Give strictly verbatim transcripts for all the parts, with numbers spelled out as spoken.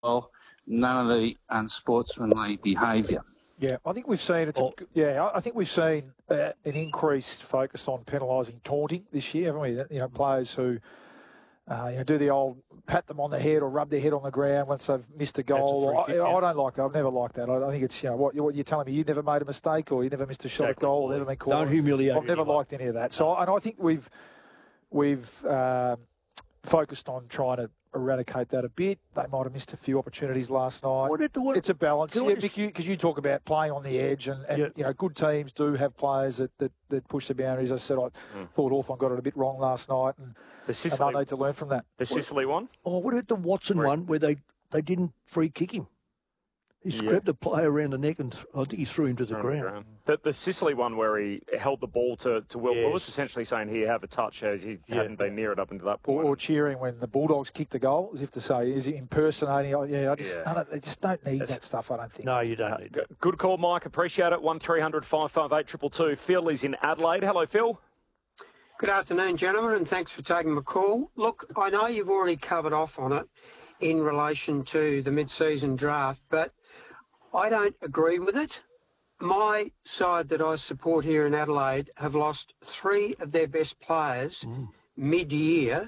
well, none of the unsportsmanly behaviour. Yeah, I think we've seen it's. A, yeah, I think we've seen uh, an increased focus on penalising taunting this year, haven't we? You know, players who uh, you know do the old pat them on the head or rub their head on the ground once they've missed a goal. A kick, I, yeah. I don't like that. I've never liked that. I, I think it's you know what, what you're telling me. You never made a mistake or you never missed a shot Exactly. at goal or never been caught. Don't humiliate I've never anyone. liked any of that. So, and I think we've we've uh, focused on trying to eradicate that a bit. They might have missed a few opportunities last night. What did the- what- it's a balance. Can I Yeah, just- because you, you talk about playing on the edge, and, and Yeah. you know, good teams do have players that, that, that push the boundaries. As I said, I Mm. thought Hawthorn got it a bit wrong last night, and, The and Sicily, they need to learn from that. the Sicily one? Oh, what about the Watson Where- one where they, they didn't free kick him? He Yeah. grabbed the player around the neck and th- I think he threw him to the Around the ground. ground. The, the Sicily one where he held the ball to, to Will Yes. Lewis, essentially saying, here, have a touch, as he Yeah. hadn't been near it up until that Or, point. or cheering when the Bulldogs kicked a goal, as if to say, is he impersonating? Oh, yeah, I just, Yeah. I don't, they just don't need That's- that stuff, I don't think. No, you don't need that. Good call, Mike. Appreciate it. one three hundred five five eight two two two. Phil is in Adelaide. Hello, Phil. Good afternoon, gentlemen, and thanks for taking my call. Look, I know you've already covered off on it in relation to the mid-season draft, but I don't agree with it. My side that I support here in Adelaide have lost three of their best players mid-year.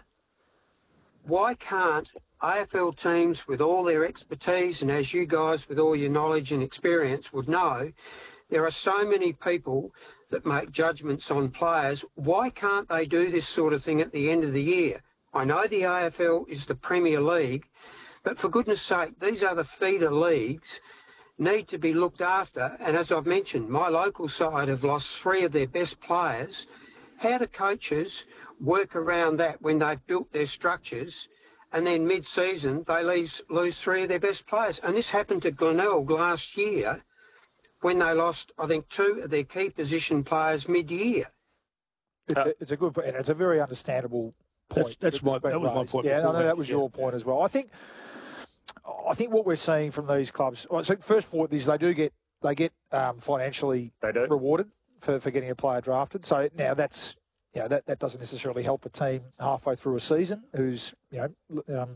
Why can't A F L teams with all their expertise, and as you guys with all your knowledge and experience would know, there are so many people that make judgments on players. Why can't they do this sort of thing at the end of the year? I know the A F L is the Premier League, but for goodness sake, these other feeder leagues need to be looked after. And as I've mentioned, my local side have lost three of their best players. How do coaches work around that when they've built their structures and then mid-season they lose, lose three of their best players? And this happened to Glenelg last year when they lost, I think, two of their key position players mid-year. It's, Uh, a, it's a good point, and it's a very understandable point. That's- that's my- been that was my raised. point Yeah, I before know that, that was yeah. your point as well. I think, I think what we're seeing from these clubs. Well, so first point is they do get they get um, financially They do. rewarded for, for getting a player drafted. So now that's you know that, that doesn't necessarily help a team halfway through a season who's you know um,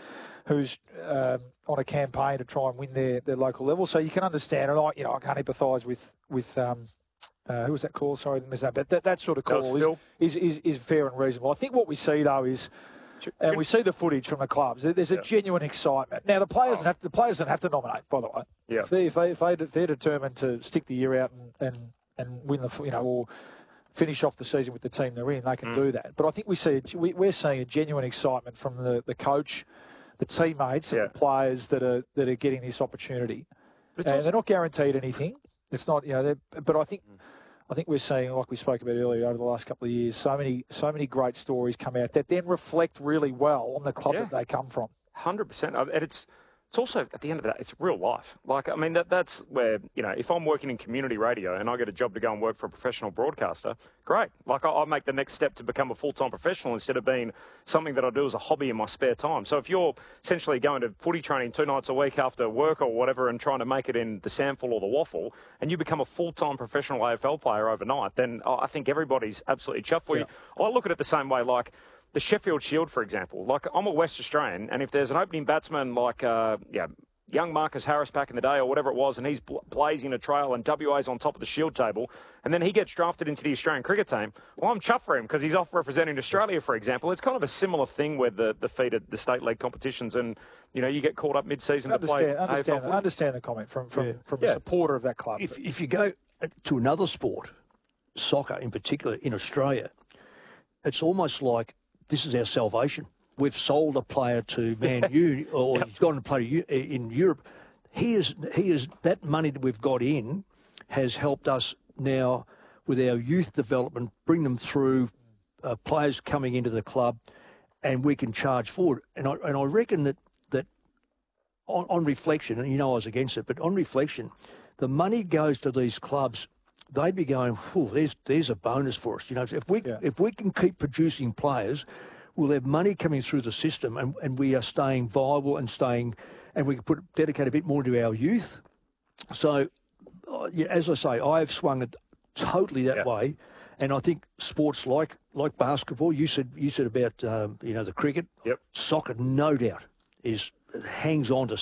who's um, on a campaign to try and win their, their local level. So you can understand, and I you know I can't empathise with with. Um, Uh, who was that call? Sorry, I didn't miss that. But that, that sort of That was call is, Phil. is, is, is fair and reasonable. I think what we see, though, is, and we see the footage from the clubs, there- there's a Yeah. genuine excitement. Now, the players, Oh. don't have, the players don't have to nominate, by the way. Yeah. If, they, if, they, if, they, if they're determined to stick the year out and, and, and win the, you know, or finish off the season with the team they're in, they can Mm. do that. But I think we see, a- we, we're seeing a genuine excitement from the, the coach, the teammates, Yeah. and the players that are that are getting this opportunity. But it's And also- they're not guaranteed anything. It's not, you know, they're- but I think I think we're seeing, like we spoke about earlier over the last couple of years, so many so many great stories come out that then reflect really well on the club Yeah. that they come from. one hundred percent. And it's it's also, at the end of the day, it's real life. Like, I mean, that that's where, you know, if I'm working in community radio and I get a job to go and work for a professional broadcaster, great. Like, I, I make the next step to become a full-time professional instead of being something that I do as a hobby in my spare time. So if you're essentially going to footy training two nights a week after work or whatever and trying to make it in the Sample or the Waffle, and you become a full-time professional A F L player overnight, then I think everybody's absolutely chuffed for you. I look at it the same way, like, the Sheffield Shield, for example. Like, I'm a West Australian, and if there's an opening batsman like, uh, yeah, young Marcus Harris back in the day or whatever it was, and he's bl- blazing a trail and W A's on top of the Shield table, and then he gets drafted into the Australian cricket team, well, I'm chuffed for him because he's off representing Australia, for example. It's kind of a similar thing with the, the feed at the state league competitions, and, you know, you get called up mid-season to play Understand, understand, A F L footy. understand the comment from from, Yeah. from Yeah. a supporter of that club. If, if you go to another sport, soccer in particular, in Australia, it's almost like this is our salvation. We've sold a player to Man U, or he's gone to play U- in Europe. He is, he is, that money that we've got in has helped us now with our youth development, bring them through, uh, players coming into the club, and we can charge forward. And I, and I reckon that, that on, on reflection, and you know I was against it, but on reflection, the money goes to these clubs. They'd be going, "Whew, there's there's a bonus for us." You know, if we Yeah. if we can keep producing players, we'll have money coming through the system, and, and we are staying viable and staying, and we can put dedicate a bit more to our youth. So, uh, yeah, as I say, I've swung it totally that Yeah. way, and I think sports like like basketball. You said you said about um, you know the cricket, Yep. soccer, no doubt is it hangs on to